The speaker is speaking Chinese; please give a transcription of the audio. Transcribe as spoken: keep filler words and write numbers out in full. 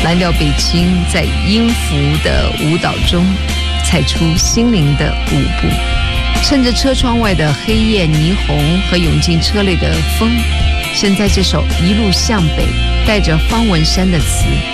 蓝调北京在音符的舞蹈中踩出心灵的舞步，趁着车窗外的黑夜霓虹和涌进车内的风，现在这首一路向北带着方文山的词